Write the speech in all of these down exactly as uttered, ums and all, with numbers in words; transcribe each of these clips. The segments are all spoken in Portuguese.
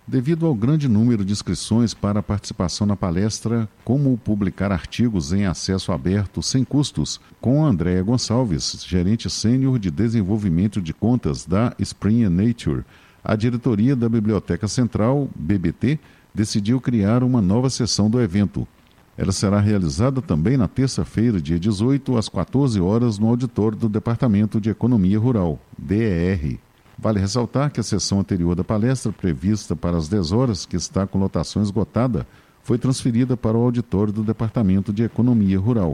Devido ao grande número de inscrições para a participação na palestra Como publicar artigos em acesso aberto sem custos, com Andréa Gonçalves, gerente sênior de desenvolvimento de contas da Springer Nature, a diretoria da Biblioteca Central, B B T, decidiu criar uma nova sessão do evento. Ela será realizada também na terça-feira, dia dezoito, às quatorze horas, no auditório do Departamento de Economia Rural, D E R. Vale ressaltar que a sessão anterior da palestra, prevista para as dez horas, que está com lotação esgotada, foi transferida para o auditório do Departamento de Economia Rural.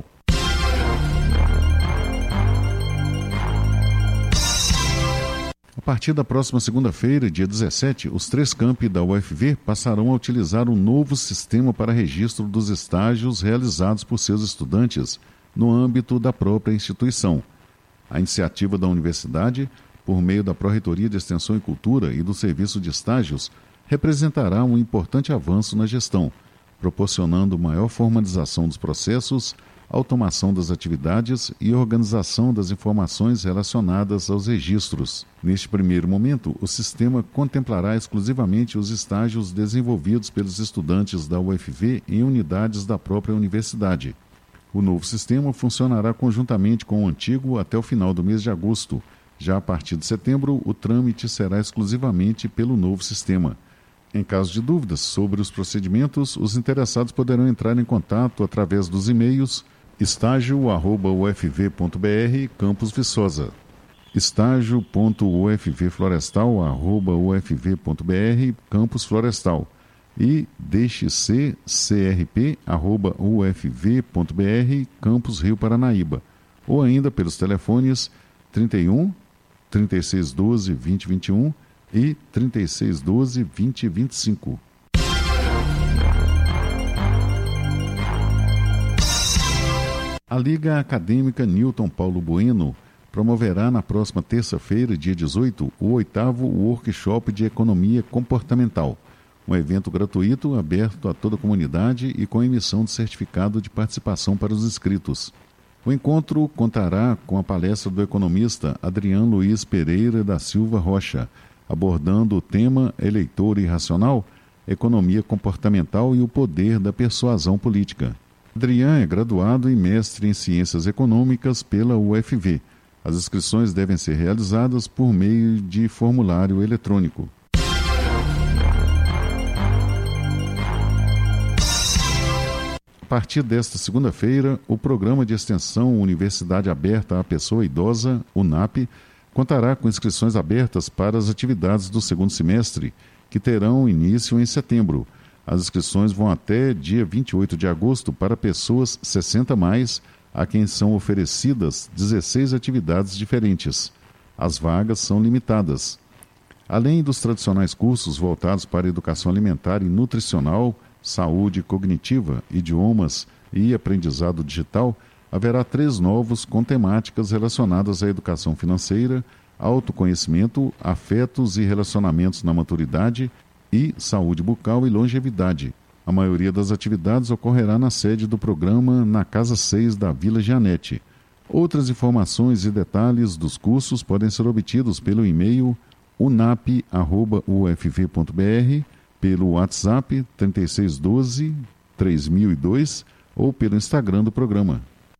A partir da próxima segunda-feira, dia dezessete, os três campi da U F V passarão a utilizar um novo sistema para registro dos estágios realizados por seus estudantes no âmbito da própria instituição. A iniciativa da universidade, por meio da Pró-Reitoria de Extensão e Cultura e do Serviço de Estágios, representará um importante avanço na gestão, proporcionando maior formalização dos processos, automação das atividades e organização das informações relacionadas aos registros. Neste primeiro momento, o sistema contemplará exclusivamente os estágios desenvolvidos pelos estudantes da U F V em unidades da própria universidade. O novo sistema funcionará conjuntamente com o antigo até o final do mês de agosto. Já a partir de setembro, o trâmite será exclusivamente pelo novo sistema. Em caso de dúvidas sobre os procedimentos, os interessados poderão entrar em contato através dos e-mails estágio arroba u f v ponto b r, Campus Viçosa, estágio ponto u f v florestal arroba u f v ponto b r, Campus Florestal, e d x c c r p arroba u f v ponto b r, Campus Rio Paranaíba, ou ainda pelos telefones trinta e um, trinta e seis doze, vinte e vinte e um e trinta e seis doze, vinte e vinte e cinco. A Liga Acadêmica Newton Paulo Bueno promoverá na próxima terça-feira, dia dezoito, o oitavo Workshop de Economia Comportamental, um evento gratuito aberto a toda a comunidade e com emissão de certificado de participação para os inscritos. O encontro contará com a palestra do economista Adriano Luiz Pereira da Silva Rocha, abordando o tema Eleitor Irracional, Economia Comportamental e o Poder da Persuasão Política. Adriano é graduado e mestre em Ciências Econômicas pela U F V. As inscrições devem ser realizadas por meio de formulário eletrônico. A partir desta segunda-feira, o Programa de Extensão Universidade Aberta à Pessoa Idosa, U N A P, contará com inscrições abertas para as atividades do segundo semestre, que terão início em setembro. As inscrições vão até dia vinte e oito de agosto para pessoas sessenta a mais, a quem são oferecidas dezesseis atividades diferentes. As vagas são limitadas. Além dos tradicionais cursos voltados para educação alimentar e nutricional, saúde cognitiva, idiomas e aprendizado digital, haverá três novos com temáticas relacionadas à educação financeira, autoconhecimento, afetos e relacionamentos na maturidade e saúde bucal e longevidade. A maioria das atividades ocorrerá na sede do programa na Casa seis da Vila Gianete. Outras informações e detalhes dos cursos podem ser obtidos pelo e-mail unap arroba u f v ponto b r, pelo WhatsApp trinta e seis doze, três mil e dois ou pelo Instagram do programa.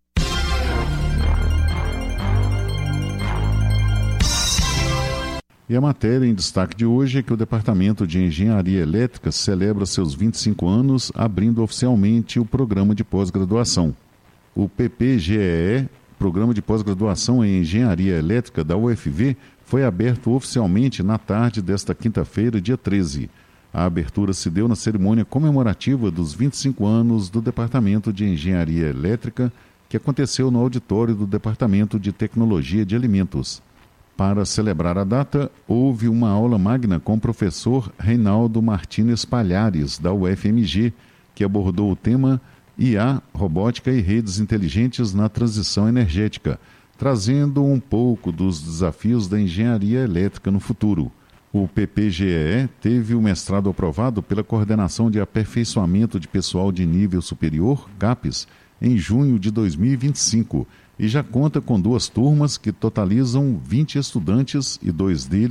E a matéria em destaque de hoje é que o Departamento de Engenharia Elétrica celebra seus vinte e cinco anos, abrindo oficialmente o programa de pós-graduação. O P P G E E, Programa de Pós-Graduação em Engenharia Elétrica da U F V, foi aberto oficialmente na tarde desta quinta-feira, dia treze. A abertura se deu na cerimônia comemorativa dos vinte e cinco anos do Departamento de Engenharia Elétrica, que aconteceu no auditório do Departamento de Tecnologia de Alimentos. Para celebrar a data, houve uma aula magna com o professor Reinaldo Martínez Palhares, da U F M G, que abordou o tema I A, Robótica e Redes Inteligentes na Transição Energética, trazendo um pouco dos desafios da engenharia elétrica no futuro. O P P G E E teve o mestrado aprovado pela Coordenação de Aperfeiçoamento de Pessoal de Nível Superior, CAPES, em junho de dois mil e vinte e cinco, e já conta com duas turmas que totalizam vinte estudantes e dois deles